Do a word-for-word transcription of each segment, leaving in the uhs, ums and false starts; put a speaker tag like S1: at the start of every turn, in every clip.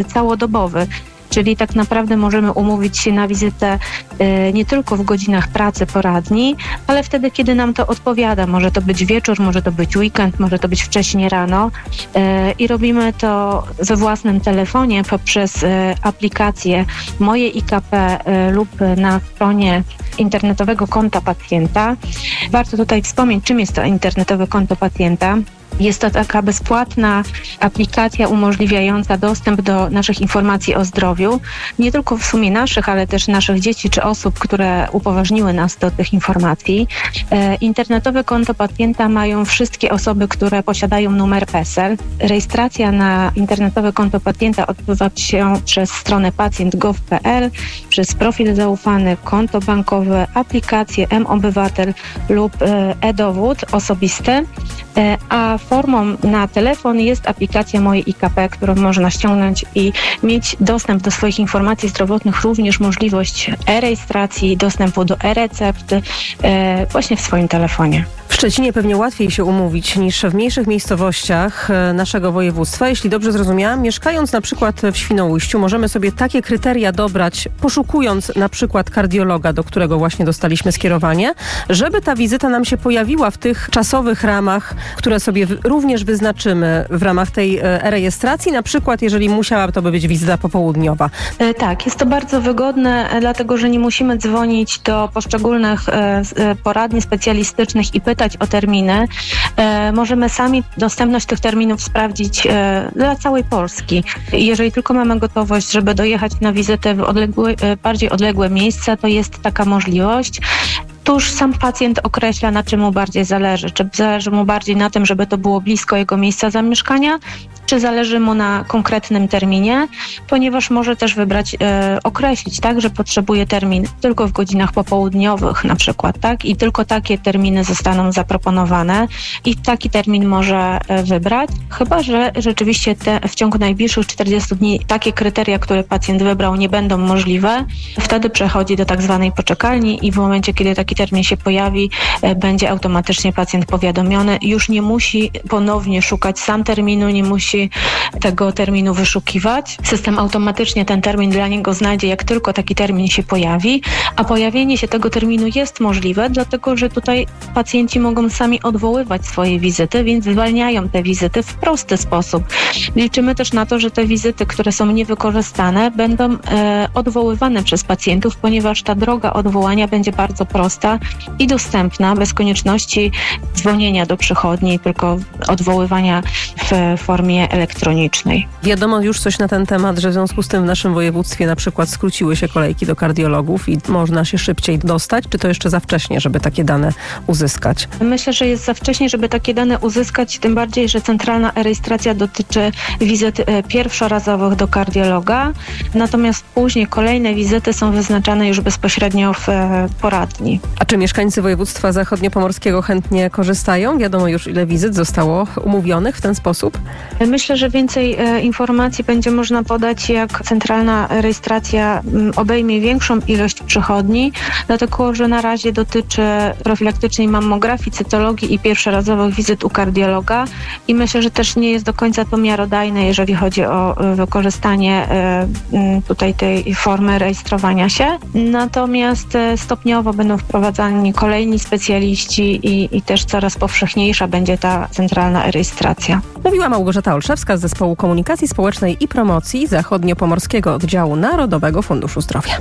S1: całodobowy. Czyli tak naprawdę możemy umówić się na wizytę y, nie tylko w godzinach pracy poradni, ale wtedy, kiedy nam to odpowiada. Może to być wieczór, może to być weekend, może to być wcześnie rano. Y, I robimy to we własnym telefonie poprzez y, aplikację Moje I K P y, lub na stronie internetowego konta pacjenta. Warto tutaj wspomnieć, czym jest to internetowe konto pacjenta. Jest to taka bezpłatna aplikacja umożliwiająca dostęp do naszych informacji o zdrowiu, nie tylko w sumie naszych, ale też naszych dzieci czy osób, które upoważniły nas do tych informacji. E, internetowe konto pacjenta mają wszystkie osoby, które posiadają numer PESEL. Rejestracja na internetowe konto pacjenta odbywa się przez stronę pacjent kropka gov kropka p l, przez profil zaufany, konto bankowe, aplikację M-Obywatel lub e-dowód osobisty, e, a formą na telefon jest aplikacja Moje I K P, którą można ściągnąć i mieć dostęp do swoich informacji zdrowotnych, również możliwość e-rejestracji, dostępu do e-recepty e, właśnie w swoim telefonie.
S2: W Szczecinie pewnie łatwiej się umówić niż w mniejszych miejscowościach naszego województwa. Jeśli dobrze zrozumiałam, mieszkając na przykład w Świnoujściu, możemy sobie takie kryteria dobrać, poszukując na przykład kardiologa, do którego właśnie dostaliśmy skierowanie, żeby ta wizyta nam się pojawiła w tych czasowych ramach, które sobie w, również wyznaczymy w ramach tej e-rejestracji. Na przykład, jeżeli musiała to by być wizyta popołudniowa.
S1: E, tak, jest to bardzo wygodne, dlatego że nie musimy dzwonić do poszczególnych e, poradni specjalistycznych i pytać o terminy. E, możemy sami dostępność tych terminów sprawdzić e, dla całej Polski. Jeżeli tylko mamy gotowość, żeby dojechać na wizytę w odległe, e, bardziej odległe miejsca, to jest taka możliwość. Tuż sam pacjent określa, na czym mu bardziej zależy. Czy zależy mu bardziej na tym, żeby to było blisko jego miejsca zamieszkania, czy zależy mu na konkretnym terminie, ponieważ może też wybrać, e, określić, tak, że potrzebuje termin tylko w godzinach popołudniowych na przykład, tak, i tylko takie terminy zostaną zaproponowane i taki termin może e, wybrać, chyba że rzeczywiście te, w ciągu najbliższych czterdziestu dni takie kryteria, które pacjent wybrał, nie będą możliwe. Wtedy przechodzi do tak zwanej poczekalni i w momencie, kiedy taki termin się pojawi, e, będzie automatycznie pacjent powiadomiony. Już nie musi ponownie szukać sam terminu, nie musi tego terminu wyszukiwać. System automatycznie ten termin dla niego znajdzie, jak tylko taki termin się pojawi, a pojawienie się tego terminu jest możliwe, dlatego że tutaj pacjenci mogą sami odwoływać swoje wizyty, więc zwalniają te wizyty w prosty sposób. Liczymy też na to, że te wizyty, które są niewykorzystane, będą e, odwoływane przez pacjentów, ponieważ ta droga odwołania będzie bardzo prosta i dostępna, bez konieczności dzwonienia do przychodni, tylko odwoływania w formie elektronicznej.
S2: Wiadomo już coś na ten temat, że w związku z tym w naszym województwie na przykład skróciły się kolejki do kardiologów i można się szybciej dostać, czy to jeszcze za wcześnie, żeby takie dane uzyskać?
S1: Myślę, że jest za wcześnie, żeby takie dane uzyskać, tym bardziej, że centralna e-rejestracja dotyczy wizyt pierwszorazowych do kardiologa, natomiast później kolejne wizyty są wyznaczane już bezpośrednio w poradni.
S2: A czy mieszkańcy województwa zachodniopomorskiego chętnie korzystają? Wiadomo już, ile wizyt zostało umówionych w ten sposób?
S1: Myślę, że więcej e, informacji będzie można podać, jak centralna rejestracja m, obejmie większą ilość przychodni, dlatego że na razie dotyczy profilaktycznej mammografii, cytologii i pierwszorazowych wizyt u kardiologa i myślę, że też nie jest do końca to miarodajne, jeżeli chodzi o e, wykorzystanie e, m, tutaj tej formy rejestrowania się. Natomiast e, stopniowo będą wprowadzani kolejni specjaliści i, i też coraz powszechniejsza będzie ta centralna rejestracja.
S2: Mówiła Małgorzata Olszewska z Zespołu Komunikacji Społecznej i Promocji Zachodniopomorskiego Oddziału Narodowego Funduszu Zdrowia.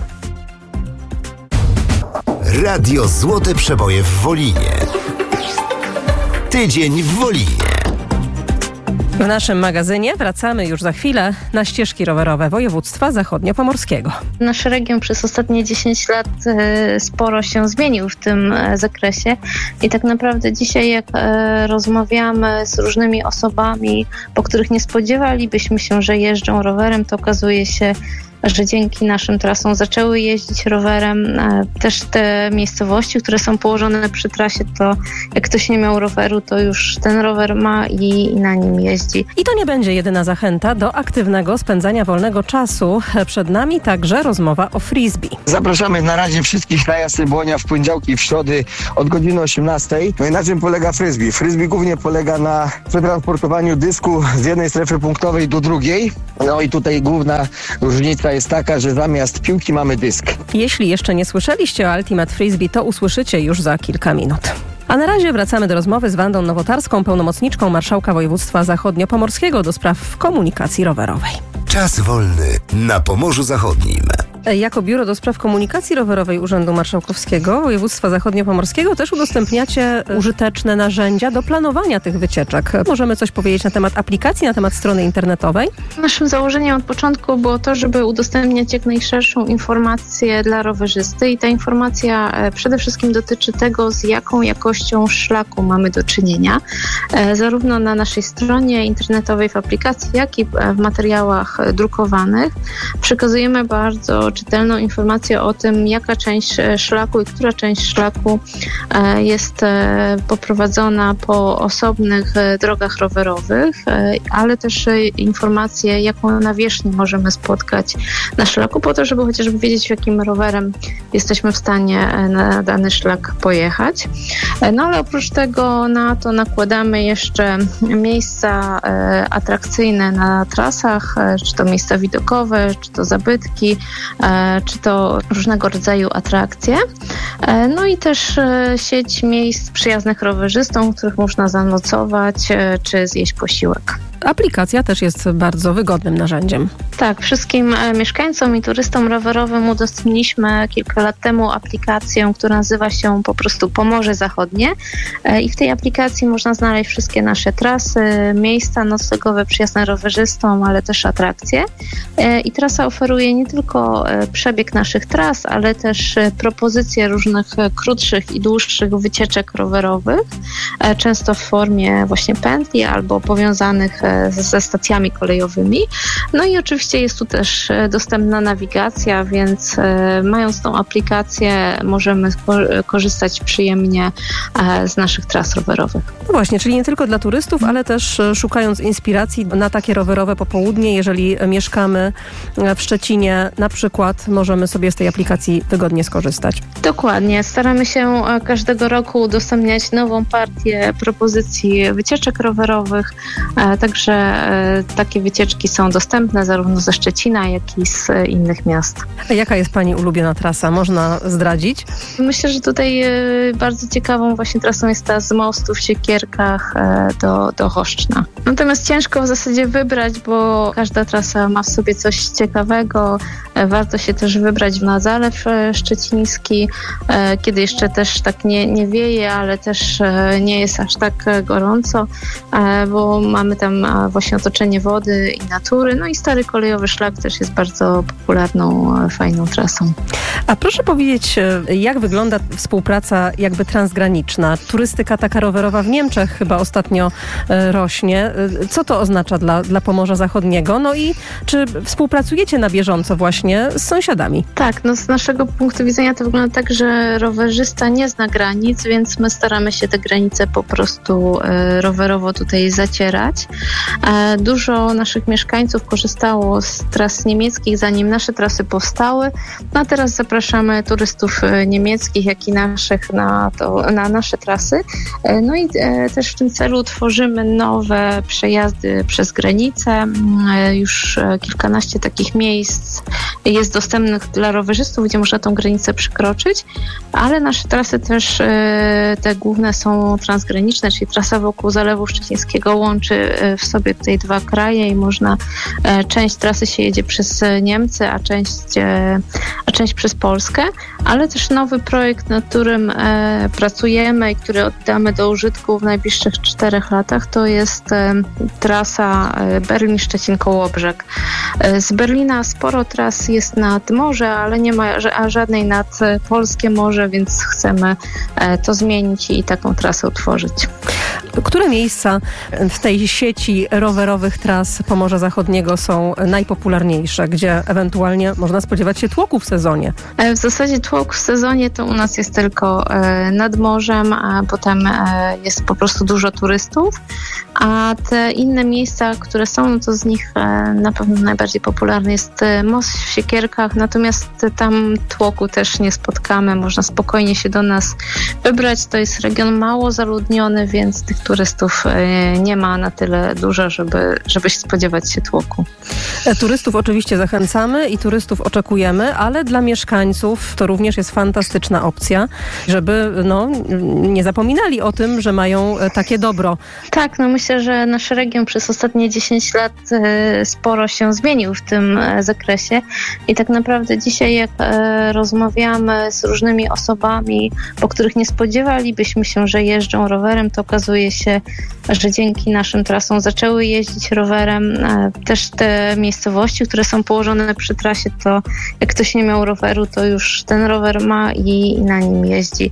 S3: Radio Złote Przeboje w Wolinie. Tydzień w Wolinie.
S2: W naszym magazynie wracamy już za chwilę na ścieżki rowerowe województwa zachodniopomorskiego.
S4: Nasz region przez ostatnie dziesięć lat sporo się zmienił w tym zakresie i tak naprawdę dzisiaj, jak rozmawiamy z różnymi osobami, po których nie spodziewalibyśmy się, że jeżdżą rowerem, to okazuje się, że dzięki naszym trasom zaczęły jeździć rowerem. Też te miejscowości, które są położone przy trasie, to jak ktoś nie miał roweru, to już ten rower ma i, i na nim jeździ.
S2: I to nie będzie jedyna zachęta do aktywnego spędzania wolnego czasu. Przed nami także rozmowa o frisbee.
S5: Zapraszamy na razie wszystkich na Jasnej Błonia w poniedziałki i w środy od godziny osiemnastej. No i na czym polega frisbee? Frisbee głównie polega na przetransportowaniu dysku z jednej strefy punktowej do drugiej. No i tutaj główna różnica jest taka, że zamiast piłki mamy dysk.
S2: Jeśli jeszcze nie słyszeliście o Ultimate Frisbee, to usłyszycie już za kilka minut. A na razie wracamy do rozmowy z Wandą Nowotarską, pełnomocniczką Marszałka Województwa Zachodniopomorskiego do spraw komunikacji rowerowej.
S3: Czas wolny na Pomorzu Zachodnim.
S2: Jako Biuro do Spraw Komunikacji Rowerowej Urzędu Marszałkowskiego Województwa Zachodniopomorskiego też udostępniacie użyteczne narzędzia do planowania tych wycieczek. Możemy coś powiedzieć na temat aplikacji, na temat strony internetowej?
S4: Naszym założeniem od początku było to, żeby udostępniać jak najszerszą informację dla rowerzysty i ta informacja przede wszystkim dotyczy tego, z jaką jakością szlaku mamy do czynienia, zarówno na naszej stronie internetowej w aplikacji, jak i w materiałach drukowanych. Przekazujemy bardzo czytelną informację o tym, jaka część szlaku i która część szlaku jest poprowadzona po osobnych drogach rowerowych, ale też informacje, jaką nawierzchnię możemy spotkać na szlaku, po to, żeby chociażby wiedzieć, jakim rowerem jesteśmy w stanie na dany szlak pojechać. No ale oprócz tego na to nakładamy jeszcze miejsca atrakcyjne na trasach, czy to miejsca widokowe, czy to zabytki, czy to różnego rodzaju atrakcje. No i też sieć miejsc przyjaznych rowerzystom, w których można zanocować, czy zjeść posiłek.
S2: Aplikacja też jest bardzo wygodnym narzędziem.
S4: Tak, wszystkim mieszkańcom i turystom rowerowym udostępniliśmy kilka lat temu aplikację, która nazywa się po prostu Pomorze Zachodnie i w tej aplikacji można znaleźć wszystkie nasze trasy, miejsca noclegowe przyjazne rowerzystom, ale też atrakcje. I trasa oferuje nie tylko przebieg naszych tras, ale też propozycje różnych krótszych i dłuższych wycieczek rowerowych, często w formie właśnie pętli albo powiązanych ze stacjami kolejowymi. No i oczywiście jest tu też dostępna nawigacja, więc mając tą aplikację możemy korzystać przyjemnie z naszych tras rowerowych.
S2: No właśnie, czyli nie tylko dla turystów, ale też szukając inspiracji na takie rowerowe popołudnie, jeżeli mieszkamy w Szczecinie na przykład, możemy sobie z tej aplikacji wygodnie skorzystać.
S4: Dokładnie. Staramy się każdego roku udostępniać nową partię propozycji wycieczek rowerowych, także takie wycieczki są dostępne zarówno ze Szczecina, jak i z innych miast.
S2: A jaka jest Pani ulubiona trasa? Można zdradzić?
S4: Myślę, że tutaj bardzo ciekawą właśnie trasą jest ta z mostu w Siekierkach do, do Choszczna. Natomiast ciężko w zasadzie wybrać, bo każda trasa ma w sobie coś ciekawego. Warto się też wybrać na Zalew Szczeciński, kiedy jeszcze też tak nie, nie wieje, ale też nie jest aż tak gorąco, bo mamy tam właśnie otoczenie wody i natury. No i stary kolejowy szlak też jest bardzo popularną, fajną trasą.
S2: A proszę powiedzieć, jak wygląda współpraca jakby transgraniczna? Turystyka taka rowerowa w Niemczech chyba ostatnio rośnie. Co to oznacza dla, dla Pomorza Zachodniego? No i czy współpracujecie na bieżąco właśnie z sąsiadami?
S4: Tak, no z naszego punktu widzenia to wygląda tak, że rowerzysta nie zna granic, więc my staramy się te granice po prostu rowerowo tutaj zacierać. Dużo naszych mieszkańców korzystało z tras niemieckich, zanim nasze trasy powstały. No a teraz zapraszamy turystów niemieckich, jak i naszych na, to, na nasze trasy. No i też w tym celu tworzymy nowe przejazdy przez granicę. Już kilkanaście takich miejsc jest dostępnych dla rowerzystów, gdzie można tą granicę przekroczyć, ale nasze trasy też te główne są transgraniczne, czyli trasa wokół Zalewu Szczecińskiego łączy w sobie tutaj dwa kraje i można, część trasy się jedzie przez Niemcy, a część, a część przez Polskę, ale też nowy projekt, nad którym pracujemy i który oddamy do użytku w najbliższych czterech latach, to jest trasa Berlin-Szczecin-Kołobrzeg. Z Berlina sporo tras jest nad morze, ale nie ma żadnej nad polskie morze, więc chcemy to zmienić i taką trasę utworzyć.
S2: Które miejsca w tej sieci rowerowych tras Pomorza Zachodniego są najpopularniejsze, gdzie ewentualnie można spodziewać się tłoku w sezonie?
S4: W zasadzie tłok w sezonie to u nas jest tylko nad morzem, a potem jest po prostu dużo turystów, a te inne miejsca, które są, no to z nich na pewno najbardziej popularny jest most w Siekierkach, natomiast tam tłoku też nie spotkamy, można spokojnie się do nas wybrać. To jest region mało zaludniony, więc tych turystów nie ma na tyle dużo, żeby, żeby się spodziewać się tłoku.
S2: Turystów oczywiście zachęcamy i turystów oczekujemy, ale dla mieszkańców to również jest fantastyczna opcja, żeby no, nie zapominali o tym, że mają takie dobro.
S4: Tak, no myślę, że nasz region przez ostatnie dziesięć lat sporo się zmienił w tym zakresie i tak naprawdę dzisiaj jak rozmawiamy z różnymi osobami, po których nie spodziewalibyśmy się, że jeżdżą rowerem, to okazuje się, że dzięki naszym trasom zaczęły jeździć rowerem. Też te miejscowości, które są położone przy trasie, to jak ktoś nie miał roweru, to już ten rower ma i na nim jeździ.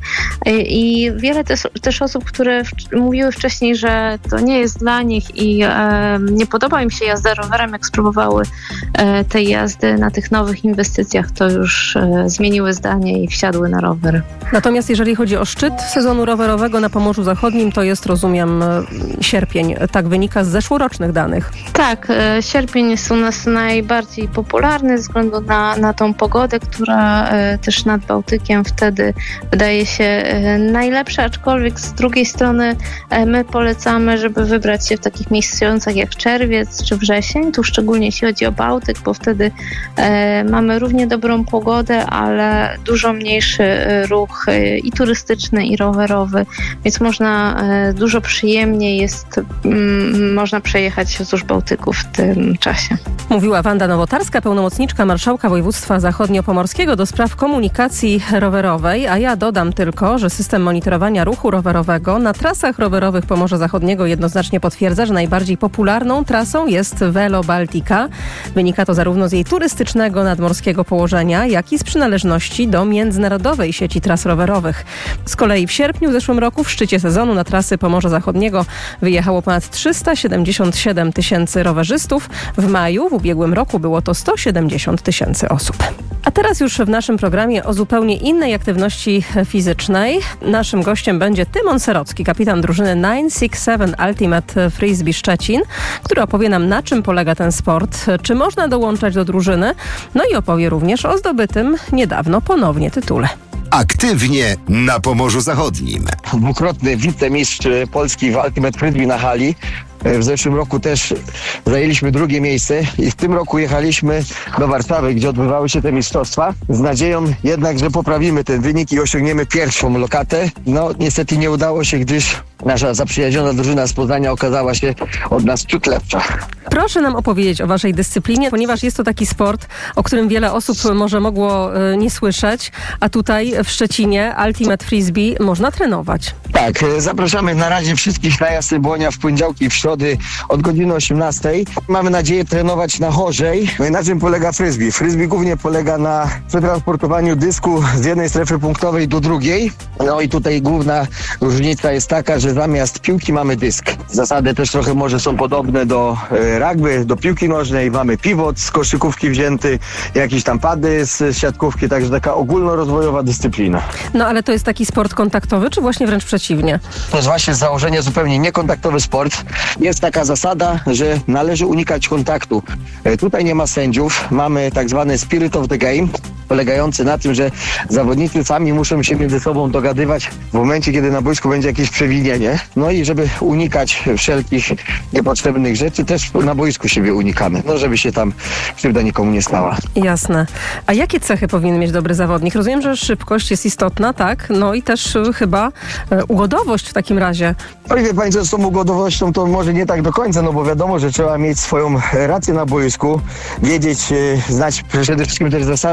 S4: I wiele też, też osób, które w, mówiły wcześniej, że to nie jest dla nich i e, nie podoba im się jazda rowerem, jak spróbowały e, tej jazdy na tych nowych inwestycjach, to już e, zmieniły zdanie i wsiadły na rower.
S2: Natomiast jeżeli chodzi o szczyt sezonu rowerowego na Pomorzu Zachodnim, to jest, rozumiem, sierpień. Tak wynika z zeszłorocznych danych.
S4: Tak, e, sierpień jest u nas najbardziej popularny ze względu na, na tą pogodę, która e, też nad Bałtykiem wtedy wydaje się e, najlepsza, aczkolwiek z drugiej strony e, my polecamy, żeby wybrać się w takich miesiącach jak czerwiec czy wrzesień, tu szczególnie jeśli chodzi o Bałtyk, bo wtedy e, mamy równie dobrą pogodę, ale dużo mniejszy ruch e, i turystyczny, i rowerowy, więc można e, dużo przyjemniej jest, m, można przejechać wzdłuż Bałtyku w tym czasie.
S2: Mówiła Wanda Nowotarska, pełnomocniczka Marszałka Województwa Zachodniopomorskiego do spraw komunikacji rowerowej, a ja dodam tylko, że system monitorowania ruchu rowerowego na trasach rowerowych Pomorza Zachodniego jednoznacznie potwierdza, że najbardziej popularną trasą jest Velo Baltica. Wynika to zarówno z jej turystycznego nadmorskiego położenia, jak i z przynależności do międzynarodowej sieci tras rowerowych. Z kolei w sierpniu w zeszłym roku w szczycie sezonu na trasy Pomorza Zachodniego wyjechało ponad trzysta siedemdziesiąt siedem tysięcy rowerzystów. W maju w ubiegłym roku było to sto siedemdziesiąt tysięcy osób. A teraz już w naszym programie o zupełnie innej aktywności fizycznej. Naszym gościem będzie Tymon Serocki, kapitan drużyny nine six seven Ultimate Frisbee Szczecin, który opowie nam, na czym polega ten sport, czy można dołączać do drużyny, no i opowie również o zdobytym niedawno ponownie tytule.
S3: Aktywnie na Pomorzu Zachodnim.
S5: Dwukrotny wicemistrz Polski w Ultimate Frisbee na hali. W zeszłym roku też zajęliśmy drugie miejsce i w tym roku jechaliśmy do Warszawy, gdzie odbywały się te mistrzostwa, z nadzieją jednak, że poprawimy ten wynik i osiągniemy pierwszą lokatę. No niestety nie udało się, gdyż nasza zaprzyjaźniona drużyna z Poznania okazała się od nas ciut lepsza.
S2: Proszę nam opowiedzieć o waszej dyscyplinie, ponieważ jest to taki sport, o którym wiele osób może mogło y, nie słyszeć, a tutaj w Szczecinie Ultimate Frisbee można trenować.
S5: Tak, zapraszamy na razie wszystkich na Jasny Błonia w poniedziałki i w środy od godziny osiemnastej. Mamy nadzieję trenować na chorzej. No i na czym polega frisbee? Frisbee głównie polega na przetransportowaniu dysku z jednej strefy punktowej do drugiej. No i tutaj główna różnica jest taka, że zamiast piłki mamy dysk. Zasady też trochę może są podobne do e, rugby, do piłki nożnej. Mamy pivot z koszykówki wzięty, jakieś tam pady z siatkówki, także taka ogólnorozwojowa dyscyplina.
S2: No ale to jest taki sport kontaktowy, czy właśnie wręcz przeciwnie?
S5: To jest właśnie z założenia zupełnie niekontaktowy sport. Jest taka zasada, że należy unikać kontaktu. E, tutaj nie ma sędziów, mamy tak zwany spirit of the game, polegający na tym, że zawodnicy sami muszą się między sobą dogadywać w momencie, kiedy na boisku będzie jakieś przewinienie. No i żeby unikać wszelkich niepotrzebnych rzeczy, też na boisku siebie unikamy, no żeby się tam krzywda nikomu nie stała.
S2: Jasne. A jakie cechy powinien mieć dobry zawodnik? Rozumiem, że szybkość jest istotna, tak? No i też y, chyba y, ugodowość w takim razie.
S5: Oj, wie pani, co z tą ugodowością to może nie tak do końca, no bo wiadomo, że trzeba mieć swoją rację na boisku, wiedzieć, y, znać przede wszystkim też zasady, wiedzieć,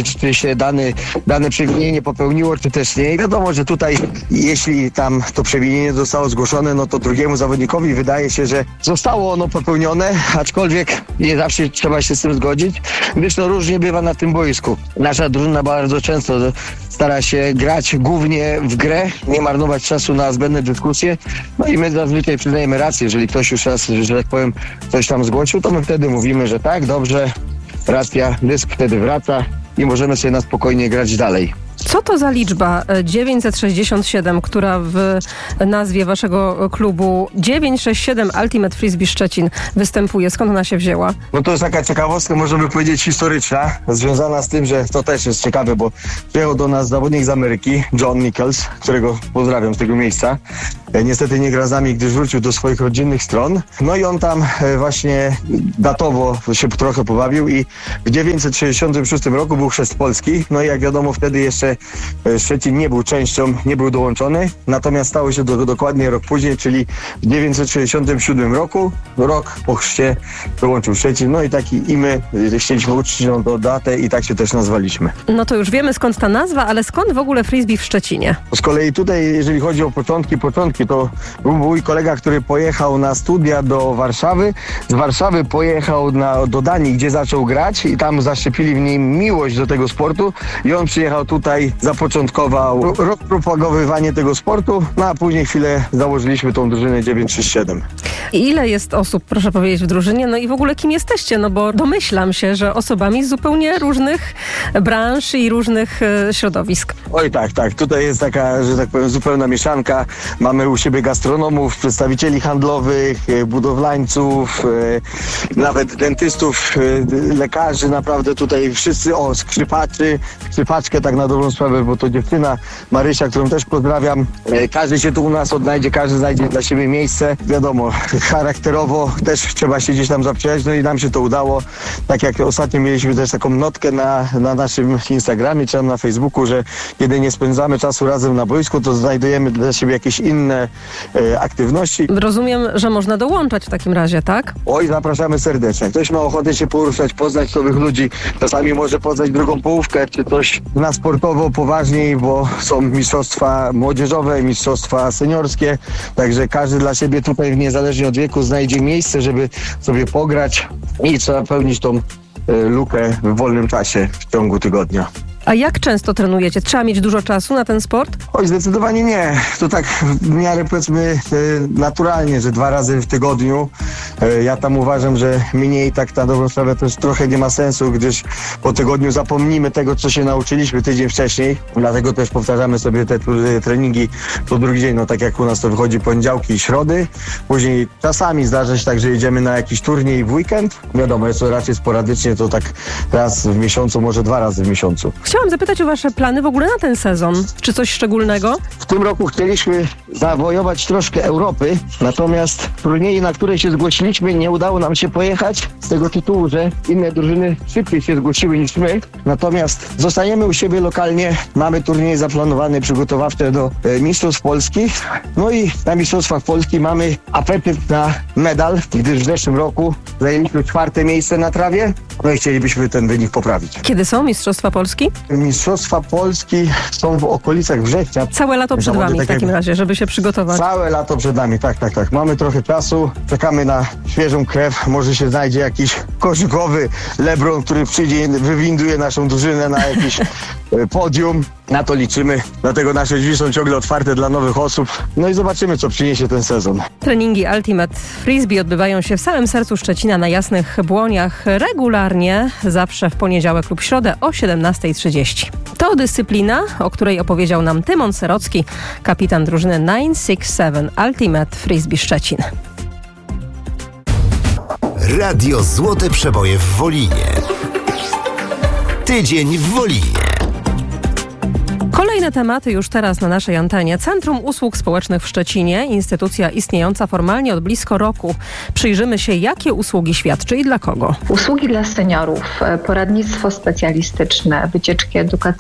S5: czy, czy się dany, dane przewinienie popełniło, czy też nie. I wiadomo, że tutaj jeśli tam to przewinienie zostało zgłoszone, no to drugiemu zawodnikowi wydaje się, że zostało ono popełnione, aczkolwiek nie zawsze trzeba się z tym zgodzić, gdyż no różnie bywa na tym boisku. Nasza drużyna bardzo często stara się grać głównie w grę, nie marnować czasu na zbędne dyskusje, no i my zazwyczaj przyznajemy rację, jeżeli ktoś już raz, że tak powiem, coś tam zgłosił, to my wtedy mówimy, że tak, dobrze, racja, dysk wtedy wraca i możemy sobie na spokojnie grać dalej.
S2: Co to za liczba dziewięćset sześćdziesiąt siedem, która w nazwie waszego klubu dziewięćset sześćdziesiąt siedem Ultimate Frisbee Szczecin występuje? Skąd ona się wzięła?
S5: No to jest taka ciekawostka, możemy powiedzieć historyczna, związana z tym, że to też jest ciekawe, bo przyjechał do nas zawodnik z Ameryki, John Nichols, którego pozdrawiam z tego miejsca. Niestety nie gra z nami, gdyż wrócił do swoich rodzinnych stron. No i on tam właśnie datowo się trochę pobawił i w dziewięćset sześćdziesiątym szóstym roku był chrzest Polski. No i jak wiadomo, wtedy jeszcze Szczecin nie był częścią, nie był dołączony. Natomiast stało się to dokładnie rok później, czyli w dziewięćset sześćdziesiątym siódmym roku, rok po chrzcie, dołączył Szczecin. No i taki i my chcieliśmy uczcić tą datę i tak się też nazwaliśmy.
S2: No to już wiemy, skąd ta nazwa, ale skąd w ogóle frisbee w Szczecinie?
S5: Z kolei tutaj, jeżeli chodzi o początki, początki, to był mój kolega, który pojechał na studia do Warszawy. Z Warszawy pojechał na, do Danii, gdzie zaczął grać i tam zaszczepili w nim miłość do tego sportu i on przyjechał tutaj, zapoczątkował rozpropagowywanie tego sportu, no a później chwilę założyliśmy tą drużynę dziewięćset sześćdziesiąt siedem.
S2: I ile jest osób, proszę powiedzieć, w drużynie? No i w ogóle kim jesteście? No bo domyślam się, że osobami z zupełnie różnych branż i różnych e, środowisk.
S5: Oj tak, tak. Tutaj jest taka, że tak powiem, zupełna mieszanka. Mamy u siebie gastronomów, przedstawicieli handlowych, budowlańców, e, nawet dentystów, e, lekarzy, naprawdę tutaj wszyscy, o, skrzypaczy, skrzypaczkę tak na dobrą sprawę, bo to dziewczyna Marysia, którą też pozdrawiam. E, każdy się tu u nas odnajdzie, każdy znajdzie dla siebie miejsce. Wiadomo, charakterowo też trzeba się gdzieś tam zaprzyjaźnić, no i nam się to udało. Tak jak ostatnio mieliśmy też taką notkę na, na naszym Instagramie czy na Facebooku, że kiedy nie spędzamy czasu razem na boisku, to znajdujemy dla siebie jakieś inne e, aktywności.
S2: Rozumiem, że można dołączać w takim razie, tak?
S5: Oj, zapraszamy serdecznie. Ktoś ma ochotę się poruszać, poznać nowych ludzi, czasami może poznać drugą połówkę, czy coś na sportowo poważniej, bo są mistrzostwa młodzieżowe, mistrzostwa seniorskie, także każdy dla siebie tutaj niezależnie od wieku znajdzie miejsce, żeby sobie pograć i trzeba pełnić tą e, lukę w wolnym czasie w ciągu tygodnia.
S2: A jak często trenujecie? Trzeba mieć dużo czasu na ten sport?
S5: Oj, zdecydowanie nie. To tak w miarę powiedzmy e, naturalnie, że dwa razy w tygodniu. E, ja tam uważam, że mniej tak na dobrą sprawę też trochę nie ma sensu, gdyż po tygodniu zapomnimy tego, co się nauczyliśmy tydzień wcześniej. Dlatego też powtarzamy sobie te e, treningi co drugi dzień. No tak jak u nas to wychodzi poniedziałki i środy. Później czasami zdarza się tak, że jedziemy na jakiś turniej w weekend. Wiadomo, jest to raczej sporadycznie, to tak raz w miesiącu, może dwa razy w miesiącu.
S2: Chciałam zapytać o wasze plany w ogóle na ten sezon. Czy coś szczególnego?
S5: W tym roku chcieliśmy zawojować troszkę Europy, natomiast turnieje, na które się zgłosiliśmy, nie udało nam się pojechać z tego tytułu, że inne drużyny szybciej się zgłosiły niż my. Natomiast zostaniemy u siebie lokalnie. Mamy turnieje zaplanowane, przygotowawcze do e, Mistrzostw Polski. No i na Mistrzostwach Polski mamy apetyt na medal, gdyż w zeszłym roku zajęliśmy czwarte miejsce na trawie. No i chcielibyśmy ten wynik poprawić.
S2: Kiedy są Mistrzostwa Polski?
S5: Mistrzostwa Polski są w okolicach września.
S2: Całe lato przed wami w takim razie, żeby się przygotować.
S5: Całe lato przed nami, tak, tak, tak. Mamy trochę czasu, czekamy na świeżą krew. Może się znajdzie jakiś koszykowy LeBron, który przyjdzie, wywinduje naszą drużynę na jakiś podium. Na to liczymy, dlatego nasze drzwi są ciągle otwarte dla nowych osób. No i zobaczymy, co przyniesie ten sezon.
S2: Treningi Ultimate Frisbee odbywają się w samym sercu Szczecina na Jasnych Błoniach regularnie, zawsze w poniedziałek lub środę o siedemnasta trzydzieści. To dyscyplina, o której opowiedział nam Tymon Serocki, kapitan drużyny dziewięćset sześćdziesiąt siedem Ultimate Frisbee Szczecin.
S3: Radio Złote Przeboje w Wolinie. Tydzień w Wolinie.
S2: Kolejna Kolejne tematy już teraz na naszej antenie. Centrum Usług Społecznych w Szczecinie, instytucja istniejąca formalnie od blisko roku. Przyjrzymy się, jakie usługi świadczy i dla kogo.
S6: Usługi dla seniorów, poradnictwo specjalistyczne, wycieczki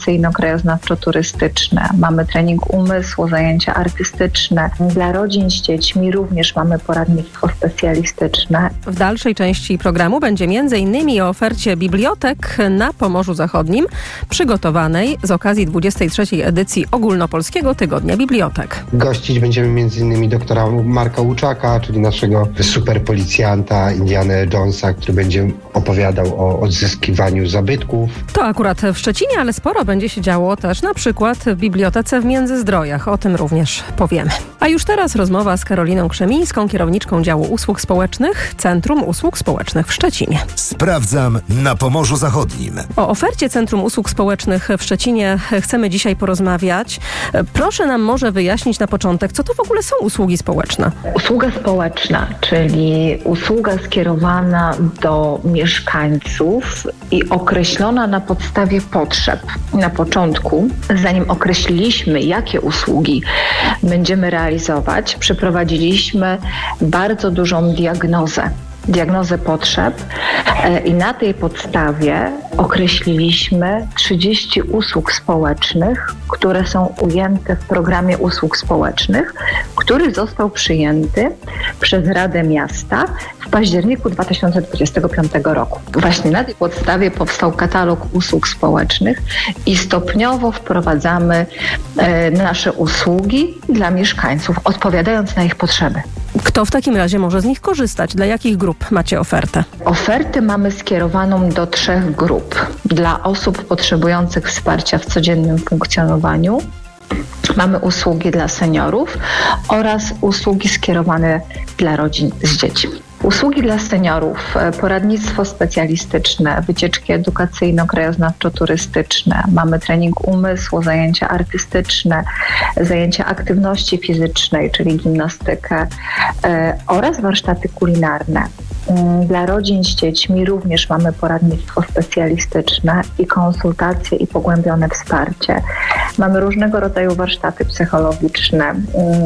S6: edukacyjno-krajoznawczo-turystyczne. Mamy trening umysłu, zajęcia artystyczne. Dla rodzin z dziećmi również mamy poradnictwo specjalistyczne.
S2: W dalszej części programu będzie między innymi o ofercie bibliotek na Pomorzu Zachodnim, przygotowanej z okazji dwudziestej trzeciej edycji Ogólnopolskiego Tygodnia Bibliotek.
S7: Gościć będziemy między innymi doktora Marka Łuczaka, czyli naszego superpolicjanta Indiana Jonesa, który będzie opowiadał o odzyskiwaniu zabytków.
S2: To akurat w Szczecinie, ale sporo będzie się działo też na przykład w Bibliotece w Międzyzdrojach. O tym również powiemy. A już teraz rozmowa z Karoliną Krzemińską, kierowniczką działu usług społecznych Centrum Usług Społecznych w Szczecinie.
S3: Sprawdzam na Pomorzu Zachodnim.
S2: O ofercie Centrum Usług Społecznych w Szczecinie chcemy dzisiaj porozmawiać. Proszę nam może wyjaśnić na początek, co to w ogóle są usługi społeczne?
S6: Usługa społeczna, czyli usługa skierowana do mieszkańców i określona na podstawie potrzeb. Na początku, zanim określiliśmy, jakie usługi będziemy realizować, przeprowadziliśmy bardzo dużą diagnozę. diagnozę potrzeb i na tej podstawie określiliśmy trzydzieści usług społecznych, które są ujęte w programie usług społecznych, który został przyjęty przez Radę Miasta w październiku dwa tysiące dwudziestego piątego roku. Właśnie na tej podstawie powstał katalog usług społecznych i stopniowo wprowadzamy e, nasze usługi dla mieszkańców, odpowiadając na ich potrzeby.
S2: Kto w takim razie może z nich korzystać? Dla jakich grup macie ofertę?
S6: Ofertę mamy skierowaną do trzech grup. Dla osób potrzebujących wsparcia w codziennym funkcjonowaniu mamy usługi dla seniorów oraz usługi skierowane dla rodzin z dziećmi. Usługi dla seniorów, poradnictwo specjalistyczne, wycieczki edukacyjno-krajoznawczo-turystyczne, mamy trening umysłu, zajęcia artystyczne, zajęcia aktywności fizycznej, czyli gimnastykę e, oraz warsztaty kulinarne. Dla rodzin z dziećmi również mamy poradnictwo specjalistyczne i konsultacje i pogłębione wsparcie. Mamy różnego rodzaju warsztaty psychologiczne,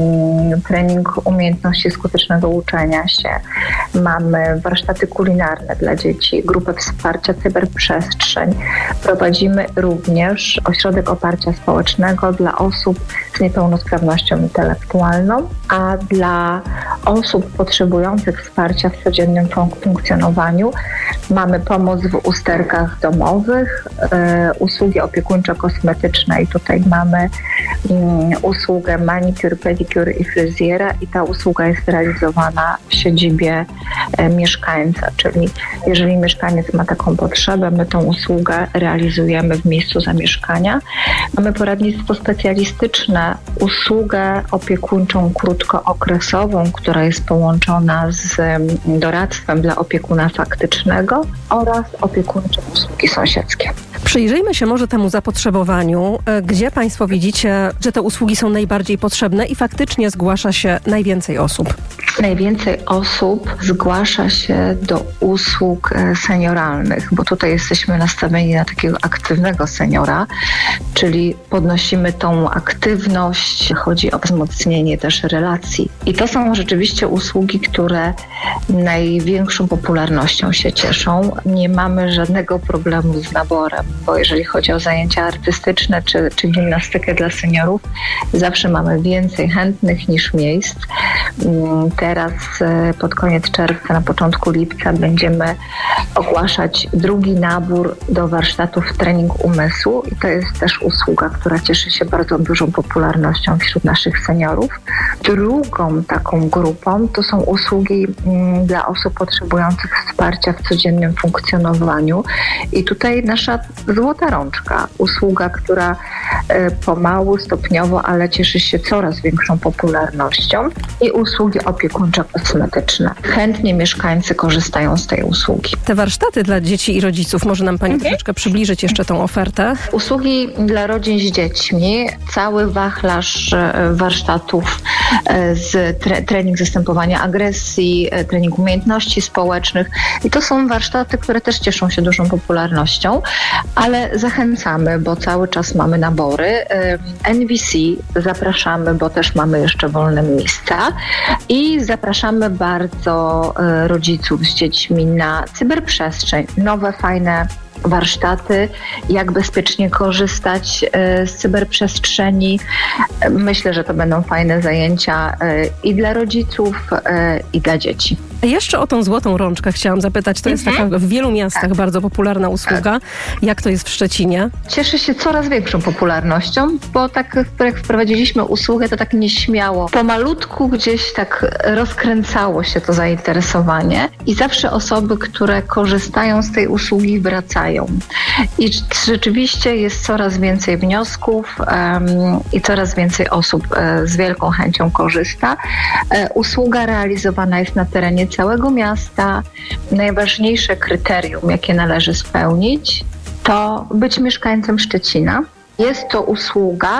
S6: trening umiejętności skutecznego uczenia się. Mamy warsztaty kulinarne dla dzieci, grupę wsparcia cyberprzestrzeń. Prowadzimy również ośrodek oparcia społecznego dla osób z niepełnosprawnością intelektualną, a dla osób potrzebujących wsparcia w codziennym funkcjonowaniu mamy pomoc w usterkach domowych, e, usługi opiekuńczo-kosmetyczne i tutaj mamy um, usługę manicure, pedicure i fryzjera i ta usługa jest realizowana w siedzibie e, mieszkańca, czyli jeżeli mieszkaniec ma taką potrzebę, my tą usługę realizujemy w miejscu zamieszkania. Mamy poradnictwo specjalistyczne, usługę opiekuńczą krótkookresową, która jest połączona z doradztwem dla opiekuna faktycznego oraz opiekuńcze usługi sąsiedzkie.
S2: Przyjrzyjmy się może temu zapotrzebowaniu. Gdzie Państwo widzicie, że te usługi są najbardziej potrzebne i faktycznie zgłasza się najwięcej osób?
S6: Najwięcej osób zgłasza się do usług senioralnych, bo tutaj jesteśmy nastawieni na takiego aktywnego seniora, czyli podnosimy tą aktywność, chodzi o wzmocnienie też relacji. I to są rzeczywiście usługi, które największą popularnością się cieszą. Nie mamy żadnego problemu z naborem, bo jeżeli chodzi o zajęcia artystyczne czy, czy gimnastykę dla seniorów, zawsze mamy więcej chętnych niż miejsc. Teraz pod koniec czerwca, na początku lipca będziemy ogłaszać drugi nabór do warsztatów trening umysłu i to jest też usługa, która cieszy się bardzo dużą popularnością wśród naszych seniorów. Drugą taką grupą to są usługi dla osób potrzebujących wsparcia w codziennym funkcjonowaniu i tutaj nasza złota rączka, usługa, która pomału, stopniowo, ale cieszy się coraz większą popularnością i usługi opiekuńczo-kosmetyczne. Chętnie mieszkańcy korzystają z tej usługi.
S2: Te warsztaty dla dzieci i rodziców, może nam Pani mhm. troszeczkę przybliżyć jeszcze tą ofertę?
S6: Usługi dla rodzin z dziećmi, cały wachlarz warsztatów z tre- trening zastępowania agresji, trening umiejętności społecznych i to są warsztaty, które też cieszą się dużą popularnością, ale zachęcamy, bo cały czas mamy nabory. wybory. N V C zapraszamy, bo też mamy jeszcze wolne miejsca i zapraszamy bardzo rodziców z dziećmi na cyberprzestrzeń, nowe, fajne warsztaty, jak bezpiecznie korzystać z cyberprzestrzeni. Myślę, że to będą fajne zajęcia i dla rodziców, i dla dzieci.
S2: Jeszcze o tą złotą rączkę chciałam zapytać. To jest
S6: Mhm.
S2: taka w wielu miastach
S6: Tak.
S2: bardzo popularna usługa.
S6: Tak.
S2: Jak to jest w Szczecinie?
S6: Cieszy się coraz większą popularnością, bo tak jak wprowadziliśmy usługę, to tak nieśmiało. Pomalutku gdzieś tak rozkręcało się to zainteresowanie i zawsze osoby, które korzystają z tej usługi, wracają. I rzeczywiście jest coraz więcej wniosków um, i coraz więcej osób e, z wielką chęcią korzysta. E, usługa realizowana jest na terenie całego miasta. Najważniejsze kryterium, jakie należy spełnić, to być mieszkańcem Szczecina. Jest to usługa,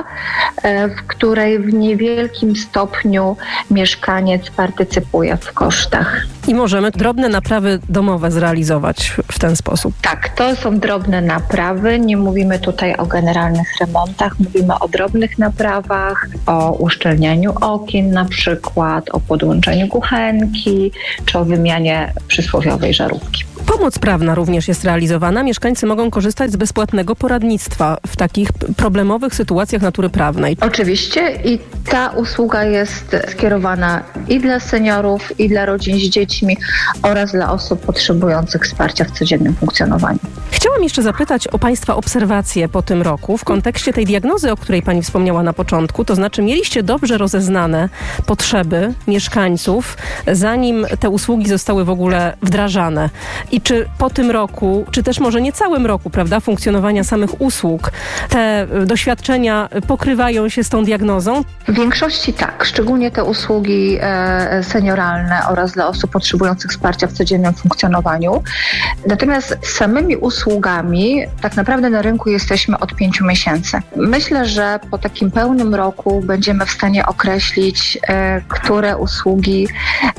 S6: w której w niewielkim stopniu mieszkaniec partycypuje w kosztach.
S2: I możemy drobne naprawy domowe zrealizować w ten sposób.
S6: Tak, to są drobne naprawy. Nie mówimy tutaj o generalnych remontach, mówimy o drobnych naprawach, o uszczelnianiu okien na przykład, o podłączeniu kuchenki, czy o wymianie przysłowiowej żarówki.
S2: Pomoc prawna również jest realizowana. Mieszkańcy mogą korzystać z bezpłatnego poradnictwa w takich problemowych sytuacjach natury prawnej.
S6: Oczywiście i ta usługa jest skierowana i dla seniorów, i dla rodzin z dziećmi oraz dla osób potrzebujących wsparcia w codziennym funkcjonowaniu.
S2: Chciałam jeszcze zapytać o Państwa obserwacje po tym roku w kontekście tej diagnozy, o której Pani wspomniała na początku. To znaczy mieliście dobrze rozeznane potrzeby mieszkańców, zanim te usługi zostały w ogóle wdrażane. I czy po tym roku, czy też może nie całym roku, prawda, funkcjonowania samych usług, te doświadczenia pokrywają się z tą diagnozą?
S6: W większości tak, szczególnie te usługi e, senioralne oraz dla osób potrzebujących wsparcia w codziennym funkcjonowaniu. Natomiast z samymi usługami tak naprawdę na rynku jesteśmy od pięciu miesięcy. Myślę, że po takim pełnym roku będziemy w stanie określić, e, które usługi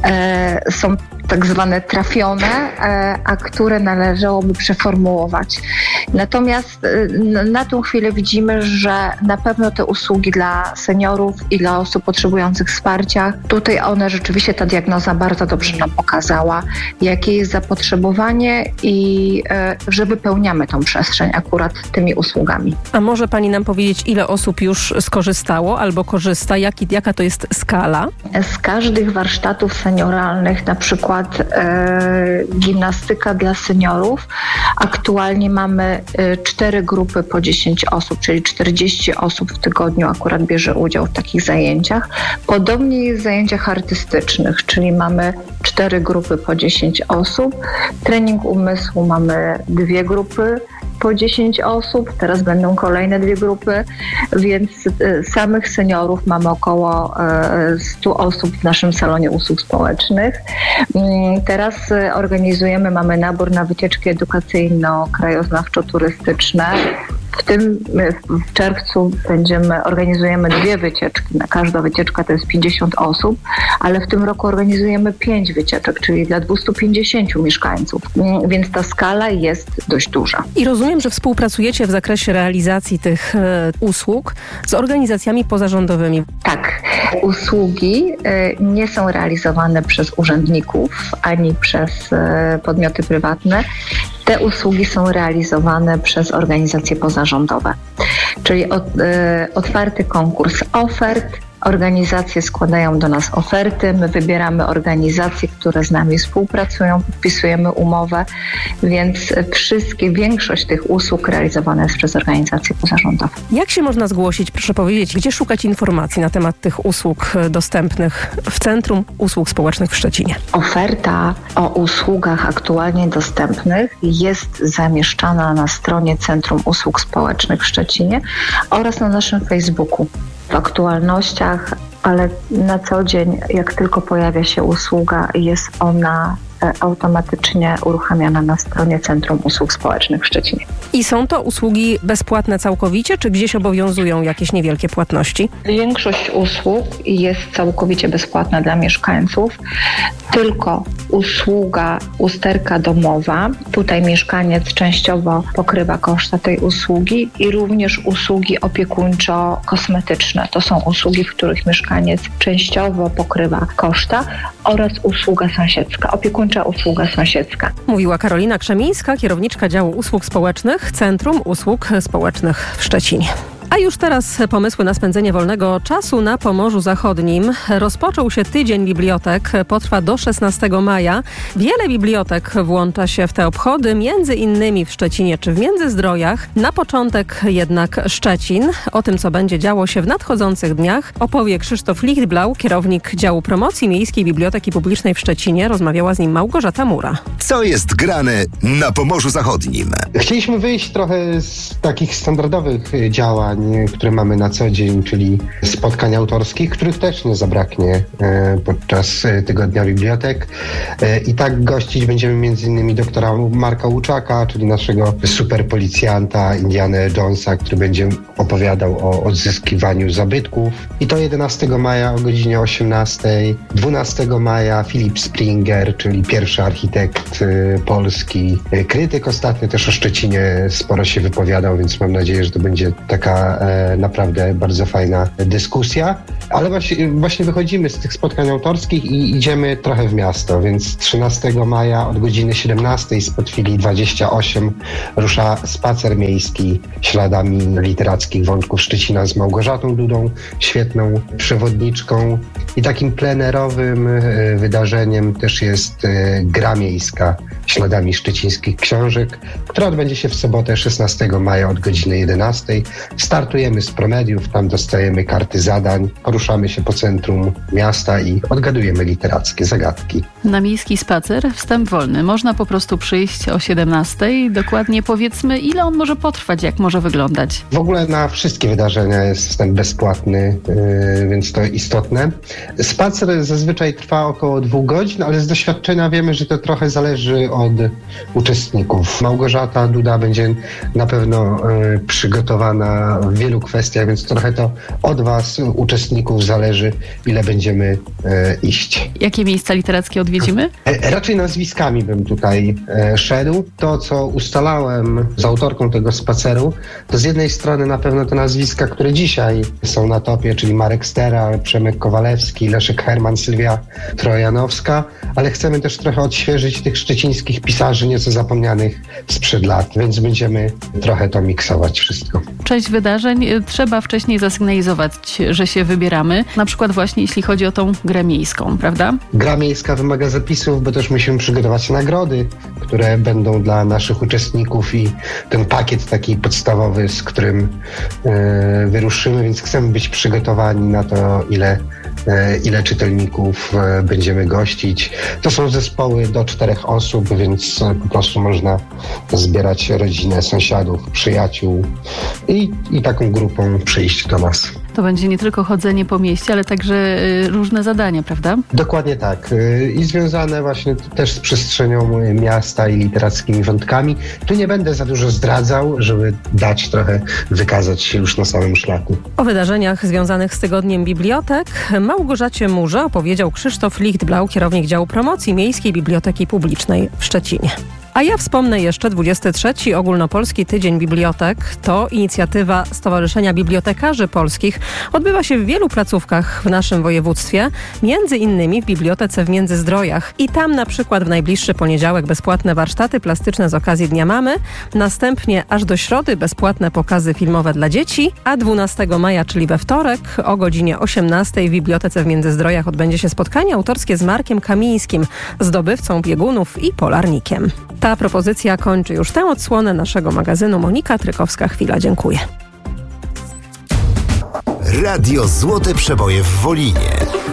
S6: e, są tak zwane trafione, e, a które należałoby przeformułować. Natomiast e, na tą chwilę widzimy, że na pewno te usługi dla seniorów i dla osób potrzebujących wsparcia, tutaj one rzeczywiście, ta diagnoza bardzo dobrze nam pokazała, jakie jest zapotrzebowanie i e, że wypełniamy tą przestrzeń akurat tymi usługami.
S2: A może Pani nam powiedzieć, ile osób już skorzystało albo korzysta, jaki, jaka to jest skala?
S6: Z każdych warsztatów senioralnych, na przykład e, gimnastyka dla seniorów, aktualnie mamy e, cztery grupy po dziesięć osób, czyli czterdzieści osób w tygodniu akurat bierze udział w takich zajęciach. Podobnie jest w zajęciach artystycznych, czyli mamy cztery grupy po dziesięć osób. Trening umysłu mamy dwie grupy po dziesięć osób, teraz będą kolejne dwie grupy, więc samych seniorów mamy około stu osób w naszym salonie usług społecznych. Teraz organizujemy, mamy nabór na wycieczki edukacyjno-krajoznawczo-turystyczne. W tym w czerwcu będziemy, organizujemy dwie wycieczki. Każda wycieczka to jest pięćdziesiąt osób, ale w tym roku organizujemy pięć wycieczek, czyli dla dwieście pięćdziesiąt mieszkańców. Więc ta skala jest dość duża.
S2: I rozumiem, że współpracujecie w zakresie realizacji tych e, usług z organizacjami pozarządowymi.
S6: Tak. Usługi e, nie są realizowane przez urzędników ani przez e, podmioty prywatne. Te usługi są realizowane przez organizacje pozarządowe, czyli od, e, otwarty konkurs ofert. Organizacje składają do nas oferty, my wybieramy organizacje, które z nami współpracują, podpisujemy umowę, więc wszystkie, większość tych usług realizowana jest przez organizacje pozarządowe.
S2: Jak się można zgłosić, proszę powiedzieć, gdzie szukać informacji na temat tych usług dostępnych w Centrum Usług Społecznych w Szczecinie?
S6: Oferta o usługach aktualnie dostępnych jest zamieszczana na stronie Centrum Usług Społecznych w Szczecinie oraz na naszym Facebooku. W aktualnościach, ale na co dzień, jak tylko pojawia się usługa, jest ona automatycznie uruchamiana na stronie Centrum Usług Społecznych w Szczecinie.
S2: I są to usługi bezpłatne całkowicie, czy gdzieś obowiązują jakieś niewielkie płatności?
S6: Większość usług jest całkowicie bezpłatna dla mieszkańców. Tylko usługa usterka domowa. Tutaj mieszkaniec częściowo pokrywa koszta tej usługi i również usługi opiekuńczo-kosmetyczne. To są usługi, w których mieszkaniec częściowo pokrywa koszta, oraz usługa sąsiedzka, opiekuńcza usługa sąsiedzka.
S2: Mówiła Karolina Krzemińska, kierowniczka działu usług społecznych Centrum Usług Społecznych w Szczecinie. A już teraz pomysły na spędzenie wolnego czasu na Pomorzu Zachodnim. Rozpoczął się Tydzień Bibliotek, potrwa do szesnastego maja. Wiele bibliotek włącza się w te obchody, między innymi w Szczecinie czy w Międzyzdrojach. Na początek jednak Szczecin. O tym, co będzie działo się w nadchodzących dniach, opowie Krzysztof Lichtblau, kierownik działu promocji Miejskiej Biblioteki Publicznej w Szczecinie. Rozmawiała z nim Małgorzata Mura.
S3: Co jest grane na Pomorzu Zachodnim?
S7: Chcieliśmy wyjść trochę z takich standardowych działań, które mamy na co dzień, czyli spotkań autorskich, których też nie zabraknie e, podczas Tygodnia Bibliotek. E, I tak gościć będziemy między innymi doktora Marka Łuczaka, czyli naszego superpolicjanta Indiana Jonesa, który będzie opowiadał o odzyskiwaniu zabytków. I to jedenastego maja o godzinie osiemnastej. dwunastego maja Filip Springer, czyli pierwszy architekt e, polski. E, krytyk ostatnio też o Szczecinie sporo się wypowiadał, więc mam nadzieję, że to będzie taka e, naprawdę bardzo fajna dyskusja. Ale właśnie, właśnie wychodzimy z tych spotkań autorskich i idziemy trochę w miasto, więc trzynastego maja od godziny siedemnastej spod filii dwadzieścia osiem rusza spacer miejski śladami literackich wątków Szczecina z Małgorzatą Dudą, świetną przewodniczką. I takim plenerowym e, wydarzeniem też jest e, gra miejska śladami szczecińskich książek, która odbędzie się w sobotę szesnastego maja od godziny jedenastej. Startujemy z promediów, tam dostajemy karty zadań, poruszamy się po centrum miasta i odgadujemy literackie zagadki.
S8: Na miejski spacer wstęp wolny. Można po prostu przyjść o siedemnastej. Dokładnie powiedzmy, ile on może potrwać, jak może wyglądać?
S7: W ogóle na wszystkie wydarzenia jest wstęp bezpłatny, yy, więc to istotne. Spacer zazwyczaj trwa około dwóch godzin, ale z doświadczenia wiemy, że to trochę zależy od uczestników. Małgorzata Duda będzie na pewno yy, przygotowana w wielu kwestiach, więc trochę to od was, uczestników, zależy, ile będziemy e, iść.
S8: Jakie miejsca literackie odwiedzimy?
S7: E, raczej nazwiskami bym tutaj e, szedł. To, co ustalałem z autorką tego spaceru, to z jednej strony na pewno te nazwiska, które dzisiaj są na topie, czyli Marek Stera, Przemek Kowalewski, Leszek Herman, Sylwia Trojanowska, ale chcemy też trochę odświeżyć tych szczecińskich pisarzy nieco zapomnianych sprzed lat, więc będziemy trochę to miksować wszystko.
S8: Część wydarzeń trzeba wcześniej zasygnalizować, że się wybieramy, na przykład właśnie jeśli chodzi o tą grę miejską, prawda?
S7: Gra miejska wymaga zapisów, bo też musimy przygotować nagrody, które będą dla naszych uczestników i ten pakiet taki podstawowy, z którym e, wyruszymy, więc chcemy być przygotowani na to, ile, e, ile czytelników e, będziemy gościć. To są zespoły do czterech osób, więc e, po prostu można zbierać rodzinę, sąsiadów, przyjaciół i, i taką grupą przyjść do nas.
S8: To będzie nie tylko chodzenie po mieście, ale także y, różne zadania, prawda?
S7: Dokładnie tak. Y, I związane właśnie też z przestrzenią miasta i literackimi wątkami. Tu nie będę za dużo zdradzał, żeby dać trochę wykazać się już na samym szlaku.
S2: O wydarzeniach związanych z Tygodniem Bibliotek Małgorzacie Murze opowiedział Krzysztof Lichtblau, kierownik działu promocji Miejskiej Biblioteki Publicznej w Szczecinie. A ja wspomnę jeszcze dwudziesty trzeci Ogólnopolski Tydzień Bibliotek. To inicjatywa Stowarzyszenia Bibliotekarzy Polskich. Odbywa się w wielu placówkach w naszym województwie, między innymi w Bibliotece w Międzyzdrojach. I tam na przykład w najbliższy poniedziałek bezpłatne warsztaty plastyczne z okazji Dnia Mamy, następnie aż do środy bezpłatne pokazy filmowe dla dzieci, a dwunastego maja, czyli we wtorek o godzinie osiemnastej w Bibliotece w Międzyzdrojach odbędzie się spotkanie autorskie z Markiem Kamińskim, zdobywcą biegunów i polarnikiem. Ta propozycja kończy już tę odsłonę naszego magazynu. Monika Trykowska-Chwila. Dziękuję.
S3: Radio Złote Przeboje w Wolinie.